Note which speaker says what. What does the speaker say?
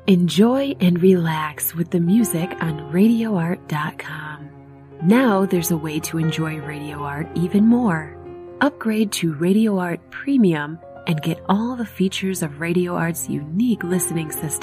Speaker 1: Enjoy and relax with the music on RadioArt.com. Now there's a way to enjoy Radio Art even more. Upgrade to Radio Art Premium and get all the features of Radio Art's unique listening system.